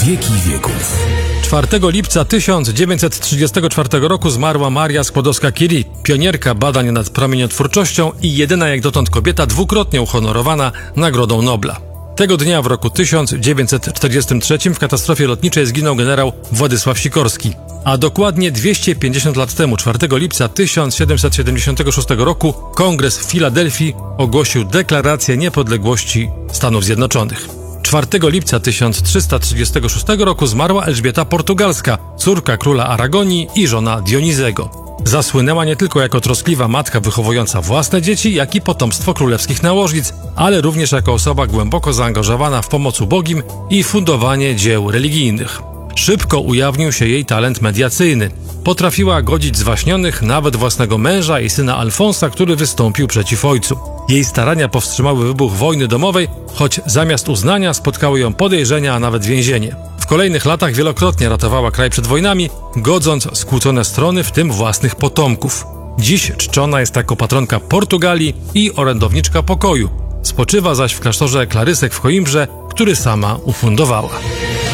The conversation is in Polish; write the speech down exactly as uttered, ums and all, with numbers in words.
wieki wieków. czwartego lipca tysiąc dziewięćset trzydziestego czwartego roku zmarła Maria Skłodowska-Curie, pionierka badań nad promieniotwórczością i jedyna jak dotąd kobieta dwukrotnie uhonorowana Nagrodą Nobla. Tego dnia w roku tysiąc dziewięćset czterdziestym trzecim w katastrofie lotniczej zginął generał Władysław Sikorski, a dokładnie dwieście pięćdziesiąt lat temu, czwartego lipca tysiąc siedemset siedemdziesiątego szóstego roku, Kongres w Filadelfii ogłosił deklarację niepodległości Stanów Zjednoczonych. czwartego lipca tysiąc trzysta trzydziestego szóstego roku zmarła Elżbieta Portugalska, córka króla Aragonii i żona Dionizego. Zasłynęła nie tylko jako troskliwa matka wychowująca własne dzieci, jak i potomstwo królewskich nałożnic, ale również jako osoba głęboko zaangażowana w pomoc ubogim i fundowanie dzieł religijnych. Szybko ujawnił się jej talent mediacyjny. Potrafiła godzić zwaśnionych, nawet własnego męża i syna Alfonsa, który wystąpił przeciw ojcu. Jej starania powstrzymały wybuch wojny domowej, choć zamiast uznania spotkały ją podejrzenia, a nawet więzienie. W kolejnych latach wielokrotnie ratowała kraj przed wojnami, godząc skłócone strony, w tym własnych potomków. Dziś czczona jest jako patronka Portugalii i orędowniczka pokoju. Spoczywa zaś w klasztorze Klarysek w Coimbrze, który sama ufundowała.